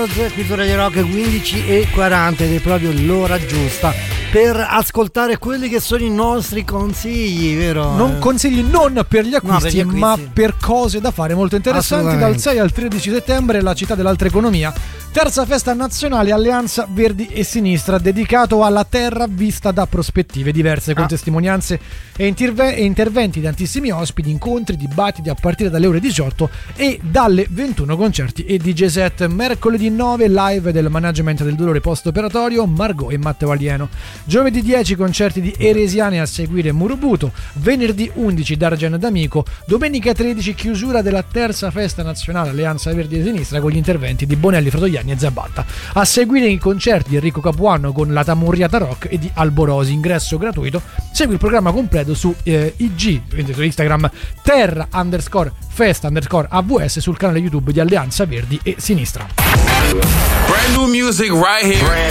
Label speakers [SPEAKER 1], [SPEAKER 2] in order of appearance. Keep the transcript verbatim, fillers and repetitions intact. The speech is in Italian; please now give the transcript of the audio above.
[SPEAKER 1] Rose qui su Radio Rock, quindici e quaranta, ed è proprio l'ora giusta per ascoltare quelli che sono i nostri consigli, vero?
[SPEAKER 2] Non consigli non per gli acquisti, no, per gli acquisti, ma per cose da fare molto interessanti. Dal sei al tredici settembre la città dell'alta economia, terza festa nazionale Alleanza Verdi e Sinistra, dedicato alla terra vista da prospettive diverse, con ah. testimonianze e, interve- e interventi di tantissimi ospiti, incontri, dibattiti a partire dalle ore diciotto e dalle ventuno concerti e D J set. Mercoledì nove live del management del dolore post operatorio Margot e Matteo Alieno. Giovedì dieci concerti di Eresiani, a seguire Murubuto. Venerdì undici Dargen D'Amico. Domenica tredici chiusura della terza festa nazionale Alleanza Verdi e Sinistra con gli interventi di Bonelli, Fratoianni e Zabatta. A seguire i concerti di Enrico Capuano con la Tamurriata Rock e di Alborosi, ingresso gratuito. Segui il programma completo su eh, I G, su Instagram, terra underscore festa underscore A V S, sul canale YouTube di Alleanza Verdi e Sinistra.
[SPEAKER 3] Brand new music right here.